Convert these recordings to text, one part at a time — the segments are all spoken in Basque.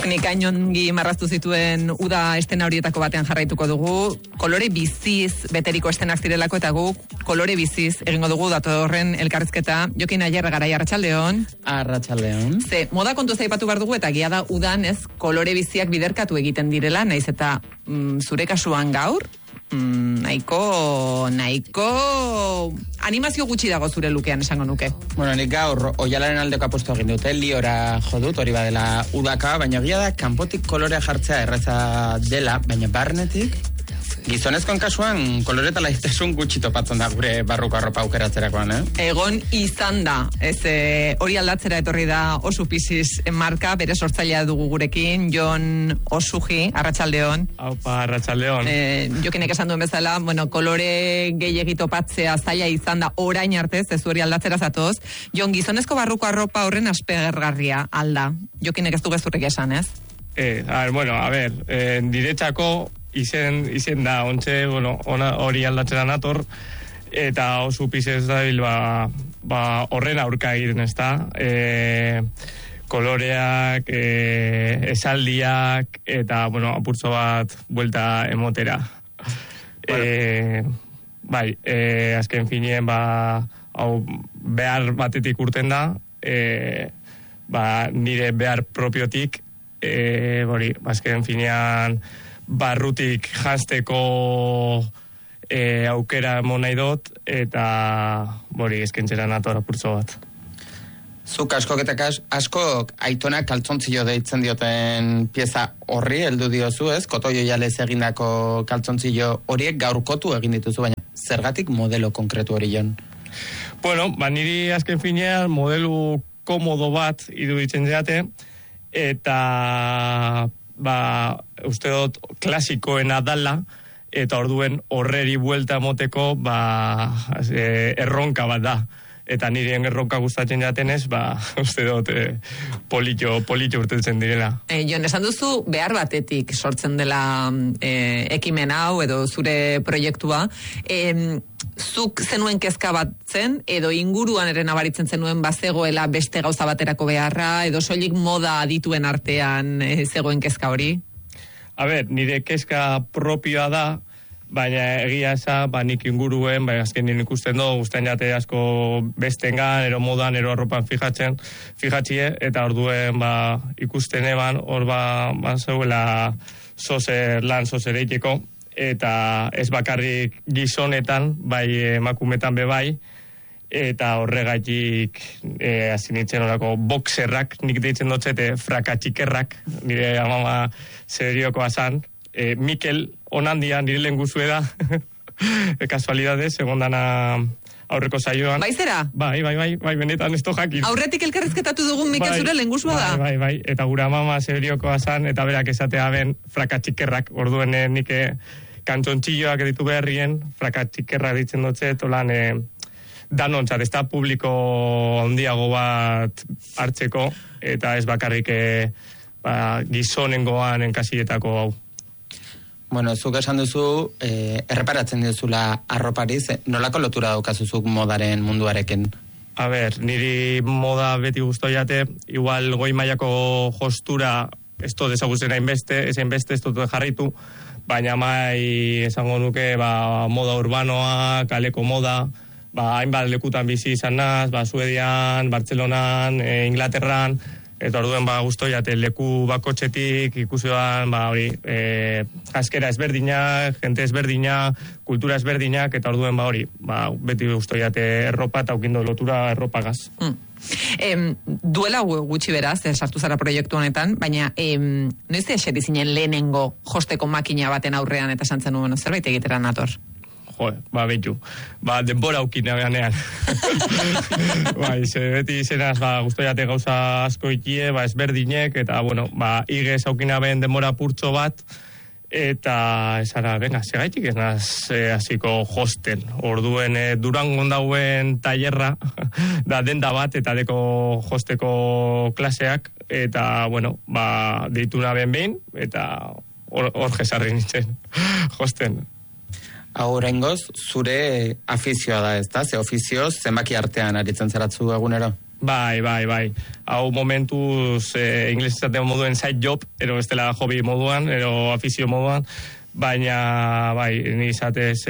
Nik ainongi marraztu zituen uda estena horietako batean jarraituko dugu. Kolore biziz beteriko estenak zirelako eta guk kolore biziz egingo dugu datorren elkarrizketa. Jokin Aier Garai, arratsaldeon. Arratsaldeon. Ze, moda kontu zaipatu behar dugu eta gia da udan ez kolore biziak biderkatu egiten direla, naiz eta zure kasuan gaur, nahiko animazio gutxi dago zure lukean, esango nuke. Bueno, nik gaur oialaren aldeko apostu egin dute, liora jodut, hori badela udaka, baina gila da, kanpotik kolorea jartzea erraza dela, baina barnetik, gizonezkoen kasuan kolore eta laiztasun gutxi topatzen da gure barruko arropa aukeratzerakoan, Egon izan da, ez hori aldatzera etorri da Osu Pisiz marka, bere sortzailea dugu gurekin, Jon Osuji, arratsaldeon. Aupa, arratsaldeon. Jokinek esan duen bezala, bueno, kolore gehiegi topatzea zaila izan da orain arte, ez hori aldatzera zatoz. Jon, gizonezko barruko arropa horren aspergarria alda. Jokinek ez du gezurrik esan, ez? Diretzako izen da, ontxe, hori aldatzera nator, eta Osu Pisiz dabil, horren aurka egiten, ez da, koloreak, esaldiak, eta, apurtzo bat buelta emotera. Azken finien, hau behar batetik urten da, nire behar propiotik, azken finean, barrutik janzteko aukera emon nahi dut, eta eskentzera nator apurtzo bat. Zuk askok aitonak kaltzontzio deitzen dioten pieza horri, heldu diozu ez, kotoio jalez egindako kaltzontzio horiek gaurkotu egin dituzu, baina zergatik modelo konkretu hori, Jon? Niri azken finean modelu komodo bat iruditzen zeate, eta uste dut klasikoena dala, eta orduen horreri buelta moteko erronka bat da. Eta nirien erronka gustatzen jatenez, uste dut politxo urtetzen direla. Jon, esan duzu behar batetik sortzen dela ekimen hau edo zure proiektua. Zuk zenuen kezka bat zen, edo inguruan ere nabaritzen zenuen bazegoela beste gauza baterako beharra, edo soilik moda adituen artean zegoen kezka hori? Nire kezka propioa da, baina egia eza, nik inguruen, azken nire ikusten do, guztien jate asko bestengan, ero modan, ero arropan fijatxie, eta orduen ikusten eban, hor zeuela lan sozereiteko, eta ez bakarrik gizonetan, emakumetan bebai, eta horregaitik hasi nintzen horako boxerrak, nik deitzen dotzete frakatxikerrak, nire amama seriokoa zan, Mikel onandia nire lehen guzue da, kasualidadez, segondana aurreko saioan. Baizera? Bai, benetan ez to jakin. Aurretik elkarrizketatu dugun Mikel zure lehen guzua da? Bai, eta gura mama seriokoa zan, eta berak esatea ben frakatxikerrak, orduen nik kantzontxilloak editu beharrien, frakatxikerrak ditzen dutze, tolan danontzat, ez da publiko handiago bat hartzeko, eta ez bakarrik gizonengoan enkasietako hau. Bueno, zuk esan duzu, erreparatzen duzula arropariz, nolako lotura daukazuzuk modaren munduarekin? Niri moda beti guztu jate, igual goi mailako jostura, ez dut ezagutzen hainbeste, ez dut jarraitu, baina esango nuke, moda urbanoa, kaleko moda, hainbat lekutan bizi izan naz, Suedian, Bartzelonan, Inglaterran, eta orduen guztu jate leku bakotxetik ikusioan askera ezberdinak, jente ezberdinak, kultura ezberdinak, eta orduen beti guztu jate erropa eta aukindo lotura erropagaz. Duela gutxi beraz, sartu zara proiektu honetan, baina noiz eseri zinen lehenengo josteko makina baten aurrean eta santzen nuen, zerbait egitera nator? Behitu. Denbora aukin ganean. Beti izenaz, guztu jate gauza asko ikie, ezberdinek, eta, igez aukina ben denbora purtso bat, eta esara, segaitik ez naz hasiko josten. Orduen Durangon dauen tailerra da denda bat eta deko josteko klaseak eta deituna behin eta hor jesarri nintzen josten. Oraingoz zure afizioa da, ezta? Ze ofizioz zenbaki artean aritzen zaratzu egunero? Bai. Hau momentuz, ingles esaten moduen side job, ero ez dela hobby moduan, ero afizio moduan, baina, bai, ni izatez,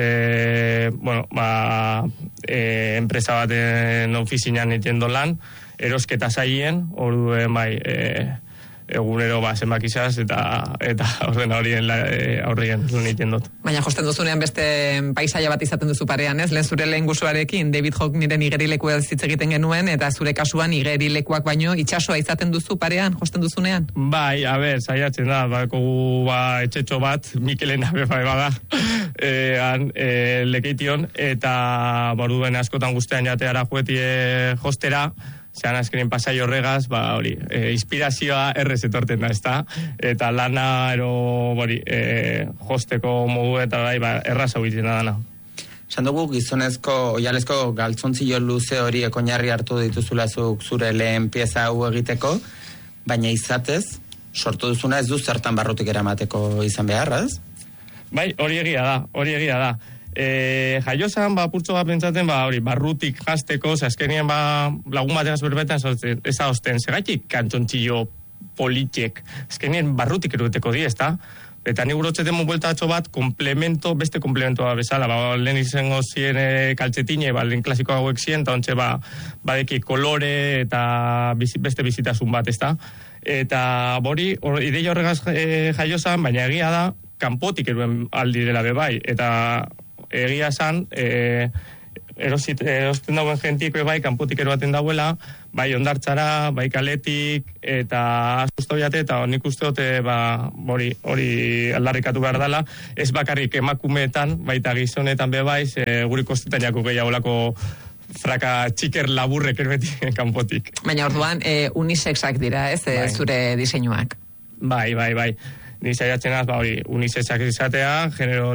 enpresa baten ofizinan egiten lan, erosketa zaien, orduen, bai, egunero zenbak izaz, eta orden horien aurrien egiten dut. Baina josten duzunean beste paisaia bat izaten duzu parean, ez? Lehen zure lehen guzuarekin, David Hawke niren igerilekua hitz egiten genuen, eta zure kasuan igerilekuak baino itsasoa izaten duzu parean, josten duzunean? Bai, saiatzen da, bakogu etxetxo bat, Mikelena bai bada, lekeition, eta borduen askotan guztean jateara juetie jostera, zean azkenen pasai horregaz, inspirazioa errez etorten da, ezta? Eta lana, josteko modu eta erraz hau egiten da dana. Esan dugu, gizonezko, oialezko galtzontzio luze hori oinarri hartu dituzulazuk zure lehen pieza hau egiteko, baina izatez, sortu duzuna ez du zertan barrutik eramateko izan beharraz? Bai, hori egia da. Jaiozan, purtso bat pentsaten, barrutik jazteko, azkenien lagun bategaz berbetan, ez da osten, segaitik kantzontxillo politxek, azkenien barrutik eruteko di, ez da? Eta ni gurotzeten bueltatxo bat, beste komplementoa bezala, lehen izango zien kaltzetine, lehen klasiko hauek zien, eta ontxe badeki kolore eta beste bizitasun bat, ez da? Eta ideia horregaz jaiozan, baina egia da, kanpotik eruen aldi dela bebai, eta egia esan, erosten dauen jentiek kanpotik eroaten dauela, bai ondartzara, bai kaletik, eta asusto biate, eta nik uste dute, hori aldarrikatu behar dela, ez bakarrik emakumeetan, baita gizonetan bebai, guri kostetan jako gehiagolako fraka txiker laburrek erbeti kanpotik. Baina orduan, unisexak dira, ez, zure diseinuak? Bai. Ni saiatzen az, unisexak izatea,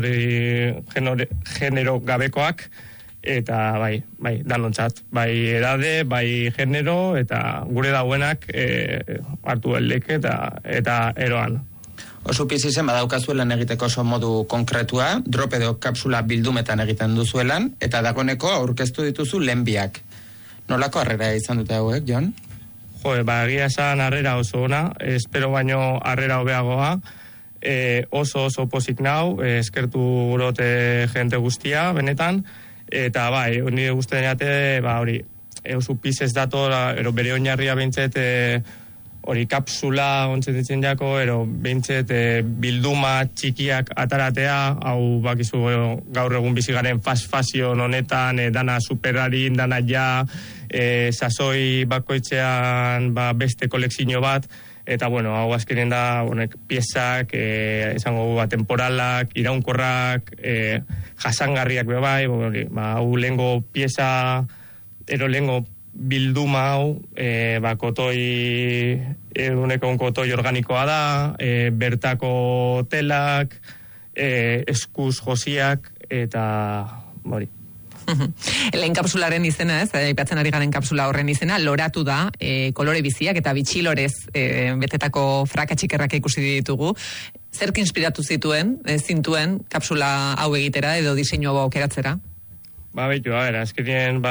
genero gabekoak, eta bai, danontzat. Bai edade, bai genero, eta gure dauenak hartu eldek eta eroan. Oso pizizen badaukazuelan egiteko oso modu konkretua, drop edo kapsula bildumetan egiten duzuelan, eta dagoneko aurkeztu dituzu lehenbiak. Nolako harrera izan dute hauek, Jon? Egia esan harrera oso ona, espero baino harrera hobeagoa, oso pozik nau, eskertu gurote jente guztia, benetan, eta nire guztien jate, eusu pizez dato, bere oinarria behintzet, hori kapsula ontzen ditzen jako, behintzet bilduma txikiak ataratea, hau bakizu gaur egun bizigaren fast fashion honetan, dana superarin, dana ja, sasoi bakoitzean beste kolekzio bat, eta hau azkenen da piezak, esango temporalak, iraunkorrak, jasangarriak bebai, hau lehengo pieza, lehengo bilduma hau, kotoi, uneko kotoi organikoa da, bertako telak, eskuz josiak, eta hori. Lehen kapsularen izena, aipatzen ari garen kapsula horren izena, loratu da, kolore biziak eta bitxilorez betetako fraka txikerrak ikusi ditugu. Zerk inspiratu zintuen kapsula hau egitera edo diseinu hau aukeratzera? Azkenien,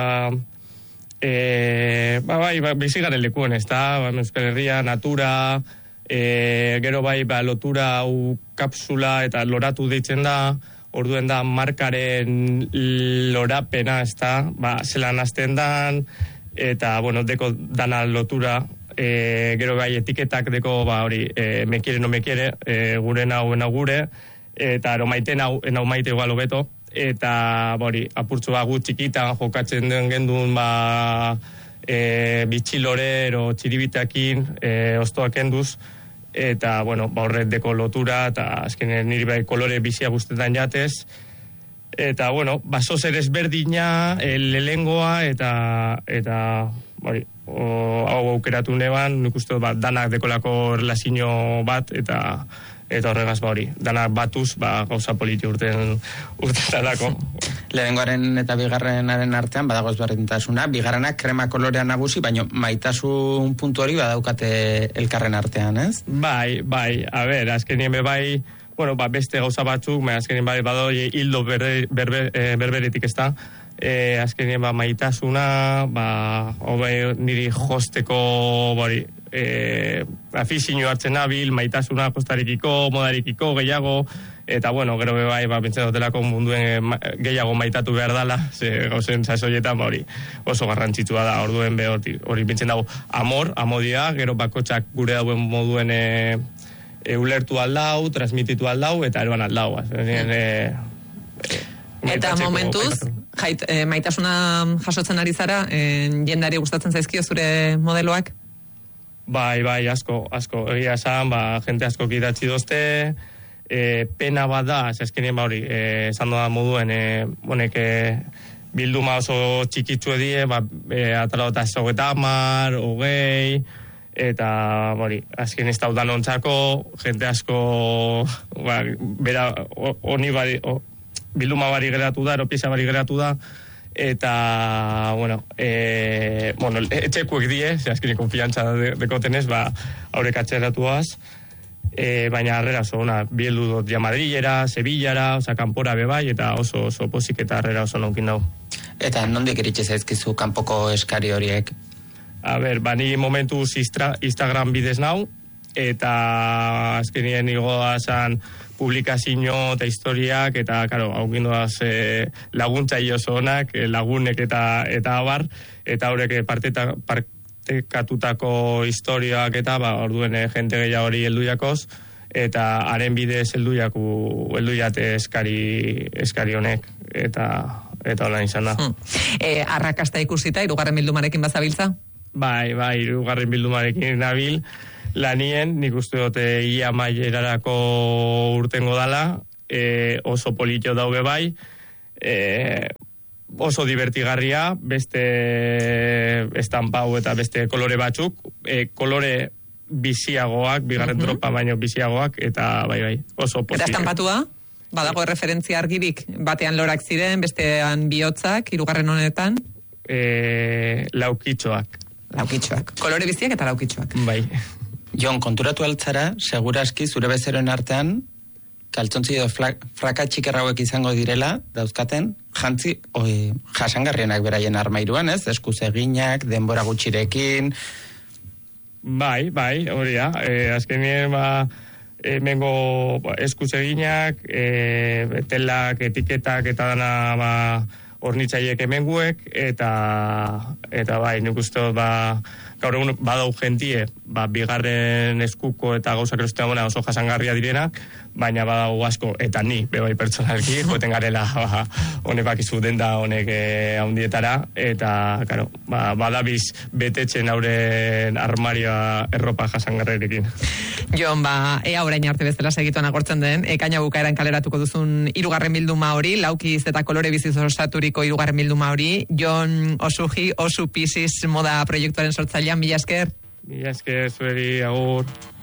bizigaren lekuen, ez da, Euskal Herria, natura, gero lotura hau kapsula eta loratu deitzen da, orduen da markaren lorapena, ez da, zelan azten dan, eta, deko dana lotura, gero etiketak deko, me quiere, no me quiere, gure nau gure, eta maite nau maite igual hobeto, eta, apurtzu gu txikitan jokatzen den gendun, bitxilore, txiribitakin, oztoak enduz, eta, horret deko lotura, eta azkenen niri kolore bizia guztetan jatez, eta, baso zer ezberdina, lehengoa, eta, hau aukeratu neban, nik uste danak dekolako relazio bat, eta horregaz danak batuz, gauza politi urten dako. Lehengoaren eta bigarrenaren artean badago ezberdintasuna, bigarrena krema kolorean nagusi, baina maitasun puntu hori badaukate elkarren artean, ez? Bai, azkenien beste gauza batzuk, azkenien badoi hildo berberetik ez da, azkenien maitasuna, niri josteko afizio hartzen nabil, maitasuna jostarekiko, modarekiko, gehiago, eta gero bai, pentsa dutelako munduen gehiago maitatu behar dela, ze gauzen sasoietan, oso garrantzitsua da, orduen hori pintzen dago amodia, gero bakotxak gure dauen moduen ulertu aldau, transmititu aldau, eta eroan aldau. Eta momentuz, maitasuna jasotzen ari zara, jendari gustatzen zaizkio zure modeloak? Bai, asko, egia esan, jente asko idatzi dozte, pena bat da, azkenien esan doa moduen, bilduma oso txikitzu edie, atala eta 30, 20, eta, azken ez daudan ontzako, jente asko, bera, honi bilduma bari geratu da, eropieza bari geratu da, eta, etxekuek die, azkene konfiantza dekotenez, haurek atxeratuaz, baina harrera oso, bieldu dut ja Madrilera, Sevillara, kanpora bebai, eta oso pozik eta harrera oso nonkin dago. Eta nondik eritxe zaizkizu kanpoko eskari horiek? Ni momentuz Instagram bidez nau, eta azkenien igoa zan publikazio eta historiak, eta, haukin doaz laguntza oso onak, lagunek eta abar, eta horrek partekatutako historiak eta, orduen jente gehiago hori helduiakoz, eta haren bidez helduiate eskari honek, eta hola izan da. Arrakasta ikusita, 3. bildumarekin bazabiltza? Bai, 3. bildumarekin nabil, lanien, nik uste dute ia mailerarako urtengo dala, oso politxo daude bai, oso divertigarria, beste estampau eta beste kolore batzuk, kolore biziagoak, bigarren tropa baino biziagoak, eta bai, oso posible. Eta estampatua? Badago referentzia argirik, batean lorak ziren, bestean bihotzak, 3. honetan? Laukitxoak. Kolore biziak eta laukitxoak. Bai. Jon, konturatu altzara, seguraski zure bezeroen artean, kaltzontzi edo frakatxik errauek izango direla, dauzkaten, jantzi, jasangarrienak beraien armairuan, ez? Eskuz eginak, denbora gutxirekin. Bai, hori da. Azkenien, hemengo eskuz eginak, telak, etiketak, eta dana, hornitzaiek hemenguek, eta bai, nik uste gaur egun badau gentie, bigarren eskuko eta gauzak erostea oso jasangarria direnak, baina badau asko, eta ni, bebai pertsonalki, joten garela, honek bakizu denda honek haundietara, eta, badabiz betetzen auren armarioa erropa jasangarrerekin. Jon, ea orain arte bezala segituan agortzen den, ekaina bukaeran kaleratuko duzun 3. bilduma hori, laukiz eta kolore biziz osaturiko 3. bilduma hori, Jon Osuji, Osu Pisiz moda proiektuaren sortzailean, mila esker. Mila esker, zueri, agur.